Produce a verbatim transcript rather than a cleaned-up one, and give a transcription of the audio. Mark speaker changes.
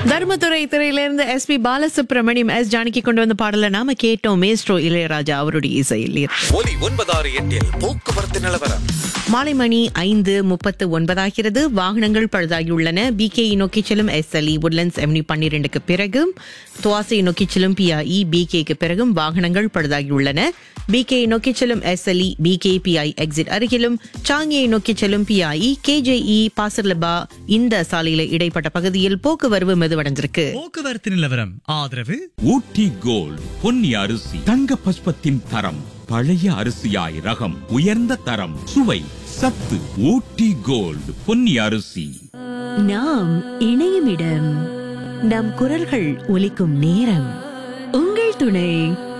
Speaker 1: Dharmadurai திரையிலிருந்து S B Balasubramaniam S Janaki கொண்டு வந்த பாடல நாம கேட்டோம். மேஸ்ட்ரோ இளையராஜா அவருடைய இசையில்.
Speaker 2: ஒலி ஒன்பதாறு எட்டில் போக்குவரத்து நிலவரம்.
Speaker 1: மாலை மணி ஐந்து முப்பத்து ஒன்பதாகிறது. வாகனங்கள் பழுதாகியுள்ளன. பிகே நோக்கி செல்லும் எஸ்எல்இ உட்லண்ட்ஸ் எம்னி பன்னிரண்டுக்கு பிறகும், துவாசை நோக்கி செல்லும் பிஐஇ பிகேக்கு பிறகும் வாகனங்கள் பழுதாகியுள்ளன. பிகே நோக்கி செல்லும் எஸ்எல்இ பிகே பிஐ எக்ஸிட் அருகிலும், சாங்கியை நோக்கி செல்லும் பிஐஇ கேஜேஇ பாசர்லபா இந்த சாலையில இடைப்பட்ட பகுதியில் போக்குவரவு மெதுவடைஞ்சிருக்கு.
Speaker 3: போக்குவரத்து நிலவரம் ஆதரவு
Speaker 4: ஊட்டி கோல்ட் பொன்னி அரிசி தங்க பஸ்பத்தின் தரம், பழைய அரிசியாய் ரகம், உயர்ந்த தரம், சுவை, சத்து. ஊட்டி கோல்ட் பொன்னி அரிசி.
Speaker 5: நாம் இணையும் இடம், நம் குரல்கள் ஒலிக்கும் நேரம். உங்கள் துணை